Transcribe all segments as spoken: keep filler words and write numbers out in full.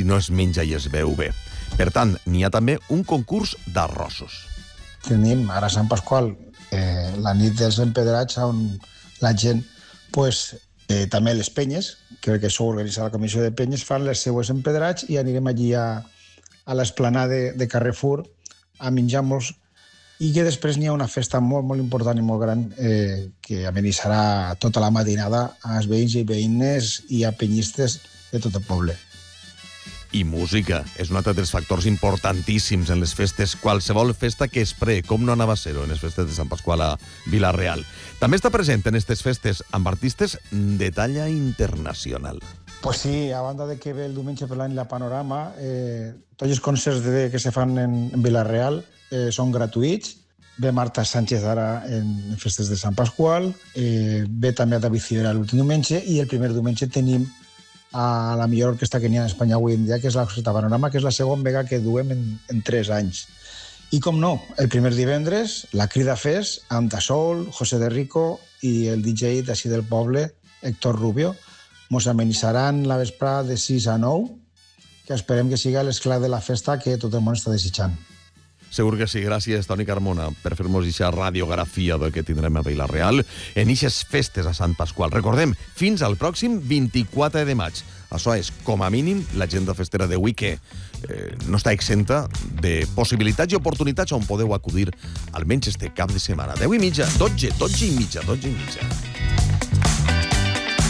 no es menja i es veu bé. Per tant, n'hi ha també un concurs d'arrossos. Tenim ara a Sant Pasqual eh, la nit dels empedrats on la gent, pues, eh, també les penyes, crec que això ho organitza la comissió de penyes, fan les seues empedrats i anirem allí a, a l'esplanada de, de Carrefour a menjar-nos i que després n'hi ha una festa molt, molt important i molt gran eh, que amenitzarà tota la matinada als veïns i veïnes i a penyistes de tot el poble. I música. És un altre dels factors importantíssims en les festes. Qualsevol festa que es pre, com no anava a ser-ho en les festes de Sant Pasqual a Vila-real. També està present en aquestes festes amb artistes de talla internacional. Pues sí, a banda de que ve el diumenge per l'any la Panorama, eh, tots els concerts de, que se fan en, en Vila-real eh, són gratuïts. Ve Marta Sánchez ara en festes de Sant Pasqual, eh, ve també a David Civera l'últim diumenge i el primer diumenge tenim a la millor orquestra que n'hi ha en Espanya avui en dia, que és l'Orquestra Panorama, que és la segona vegada que duem en, en tres anys. I com no, el primer divendres, la Crida Fest, amb Tasol, José de Rico i el D J d'ací del poble, Héctor Rubio, mos amenitzaran la vesprada de sis a nou, que esperem que siga l'esclat de la festa que tot el món està desitjant. Segur que sí. Gràcies, Toni Carmona, per fer-nos aquesta radiografia del que tindrem a Vila-real en eixes festes a Sant Pasqual. Recordem, fins al pròxim vint-i-quatre de maig. Això és, com a mínim, l'agenda festera d'avui que eh, no està exenta de possibilitats i oportunitats on podeu acudir almenys este cap de setmana. deu i mitja, dotze, dotze i mitja, dotze i mitja.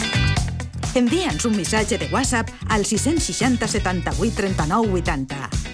Envia'ns un missatge de WhatsApp al sis seixanta setanta-vuit trenta-nou vuitanta.